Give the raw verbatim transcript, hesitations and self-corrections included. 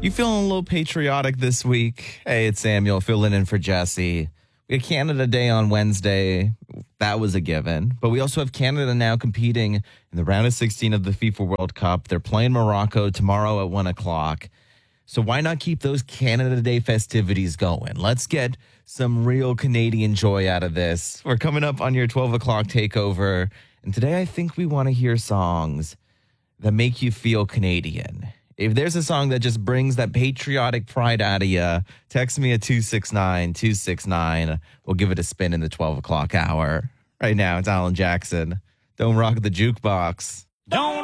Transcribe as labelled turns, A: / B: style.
A: You feeling a little patriotic this week? Hey, it's Samuel filling in for Jesse. We had Canada Day on Wednesday. That was a given. But we also have Canada now competing in the round of sixteen of the FIFA World Cup. They're playing Morocco tomorrow at one o'clock. So why not keep those Canada Day festivities going? Let's get some real Canadian joy out of this. We're coming up on your twelve o'clock takeover. And today I think we want to hear songs that make you feel Canadian. If there's a song that just brings that patriotic pride out of you, text me at two six nine, two six nine. We'll give it a spin in the twelve o'clock hour. Right now, it's Alan Jackson. Don't rock the jukebox.
B: Don't